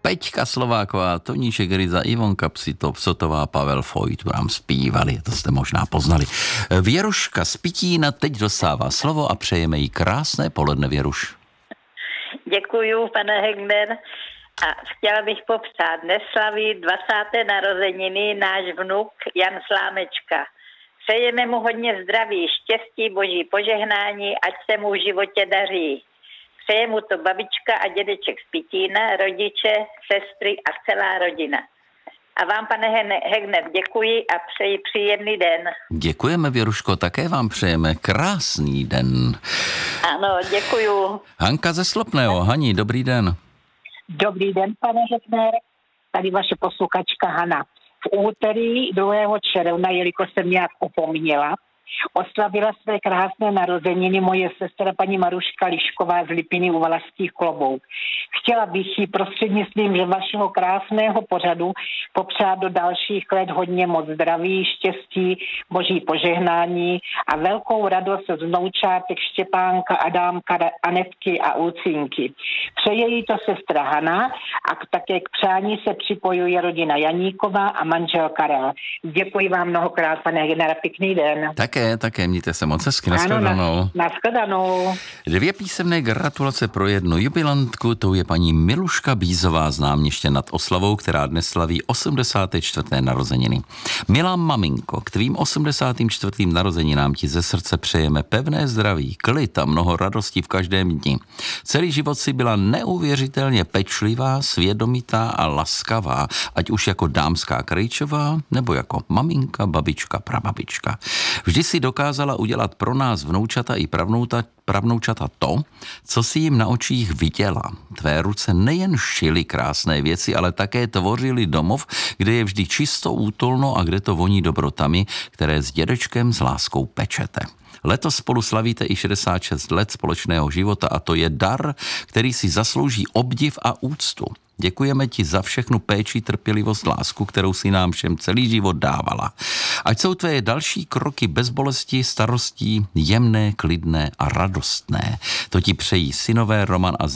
Peťka Slováková, Toníček Ryza, Ivonka Psotová, Pavel Fojt nám zpívali, to jste možná poznali. Věruška z Pitína teď dostává slovo a přejeme jí krásné poledne, Věruš. Děkuju, pane Hegner. A chtěla bych popřát, dnes slaví 20. narozeniny náš vnuk Jan Slámečka. Přejeme mu hodně zdraví, štěstí, boží požehnání, ať se mu v životě daří. Přeje mu to babička a dědeček z Pitína, rodiče, sestry a celá rodina. A vám, pane Hegner, děkuji a přeji příjemný den. Děkujeme, Věruško, také vám přejeme krásný den. Ano, děkuju. Hanka ze Slopného. Hani, dobrý den. Dobrý den, pane Hegner. Tady vaše posluchačka Hana. V úterý 2. června, jelikož jsem nějak opomněla, oslavila své krásné narozeniny moje sestra paní Maruška Lišková z Lipiny u Valašských Klobouk. Chtěla bych jí prostřednictvím vašeho krásného pořadu popřát do dalších let hodně moc zdraví, štěstí, boží požehnání a velkou radost z vnoučátek Štěpánka, Adámka, Anetky a Ulcinky. Přeje jí to sestra Hana a také k přání se připojuje rodina Janíková a manžel Karel. Děkuji vám mnohokrát, pane Hegner, pěkný den. Také, mějte se moc hezky, nashledanou. Nashledanou. 2 písemné gratulace pro jednu jubilantku, tou je paní Miluška Bízová z Náměště nad Oslavou, která dnes slaví 84. narozeniny. Milá maminko, k tvým 84. narozeninám ti ze srdce přejeme pevné zdraví, klid a mnoho radosti v každém dni. Celý život si byla neuvěřitelně pečlivá, svědomitá a laskavá, ať už jako dámská Krejčová, nebo jako maminka, babička, prababička. Vždy si dokázala udělat pro nás vnoučata i pravnoučata to, co si jim na očích viděla. Tvé ruce nejen šily krásné věci, ale také tvořily domov, kde je vždy čisto, útulno a kde to voní dobrotami, které s dědečkem s láskou pečete. Letos spolu slavíte i 66 let společného života a to je dar, který si zaslouží obdiv a úctu. Děkujeme ti za všechnu péči, trpělivost, lásku, kterou si nám všem celý život dávala. Ať jsou tvé další kroky bez bolesti, starostí, jemné, klidné a radostné. To ti přejí synové Roman a